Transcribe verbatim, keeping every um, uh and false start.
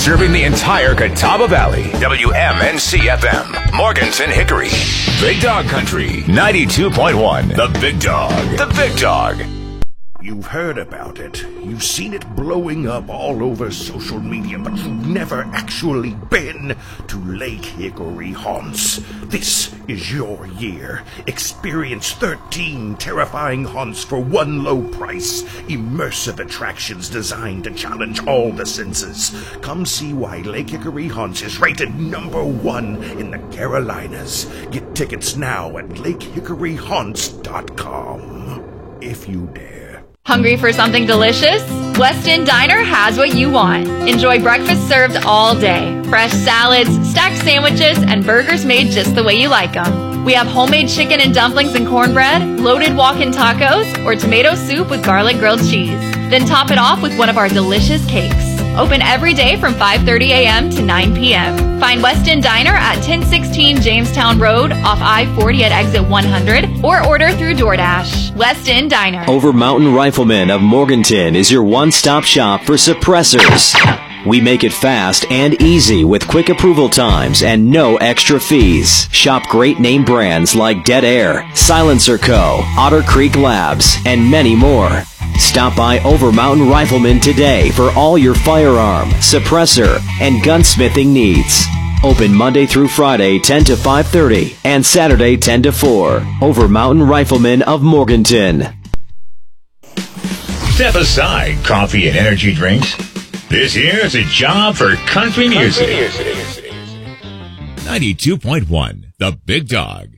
Serving the entire Catawba Valley. W M N C F M. Morganton Hickory. Big Dog Country. ninety-two point one. The Big Dog. The Big Dog. You've heard about it. You've seen it blowing up all over social media, but you've never actually been to Lake Hickory Haunts. This is your year. Experience thirteen terrifying haunts for one low price. Immersive attractions designed to challenge all the senses. Come see why Lake Hickory Haunts is rated number one in the Carolinas. Get tickets now at lake hickory haunts dot com. If you dare. Hungry for something delicious? Westin Diner has what you want. Enjoy breakfast served all day. Fresh salads, stacked sandwiches, and burgers made just the way you like them. We have homemade chicken and dumplings and cornbread, loaded walk-in tacos, or tomato soup with garlic grilled cheese. Then top it off with one of our delicious cakes. Open every day from five thirty a.m. to nine p.m. Find Westin Diner at ten sixteen Jamestown Road off I forty at exit one hundred or order through DoorDash. Westin Diner. Overmountain Rifleman of Morganton is your one-stop shop for suppressors. We make it fast and easy with quick approval times and no extra fees. Shop great name brands like Dead Air, Silencer Co., Otter Creek Labs, and many more. Stop by Overmountain Rifleman today for all your firearm, suppressor, and gunsmithing needs. Open Monday through Friday ten to five thirty and Saturday ten to four. Overmountain Rifleman of Morganton. Step aside coffee and energy drinks. This here is a job for country music. ninety-two point one. The Big Dog.